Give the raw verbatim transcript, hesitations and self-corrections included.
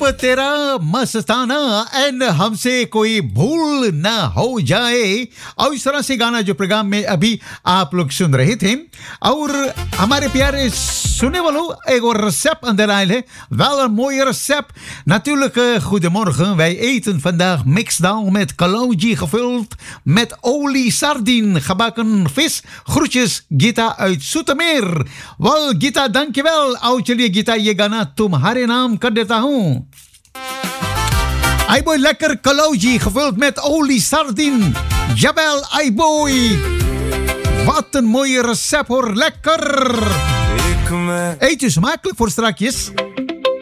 तेरा मस्ताना एंड हमसे कोई भूल ना हो जाए। और इस तरह से गाना जो प्रोग्राम में अभी आप लोग सुन रहे थे। और हमारे प्यारे सुने वालों एक recept aan de lijn. Wel een mooie recept. Natuurlijk, uh, goedemorgen. Wij eten vandaag mixdaal met kalauji gevuld met olie sardine. Gebakken vis. Groetjes, Gita uit Zoetermeer. Wel, Gita, dankjewel. Oud jullie, Gita, je gana तुम्हारे नाम कर देता हूँ. Aiboy, lekker kalauji gevuld met olie sardine. Jawel, Aiboy. Wat een mooie recept hoor, lekker. Eet je smakelijk voor strakjes.